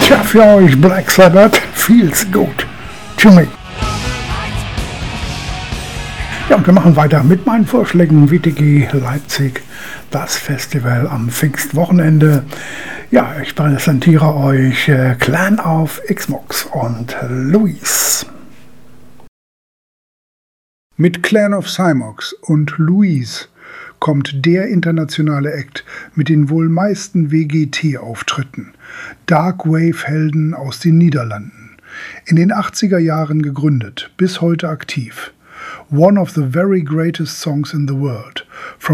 Tja, für euch Black Sabbath, feels good to me. Ja, und wir machen weiter mit meinen Vorschlägen. WTG Leipzig, das Festival am Pfingstwochenende. Ja, ich präsentiere euch Clan of Xmox und Louise. Mit Clan of Xmox und Louise kommt der internationale Act mit den wohl meisten WGT-Auftritten. Dark Wave-Helden aus den Niederlanden. In den 80er Jahren gegründet, bis heute aktiv. One of the very greatest songs in the world. From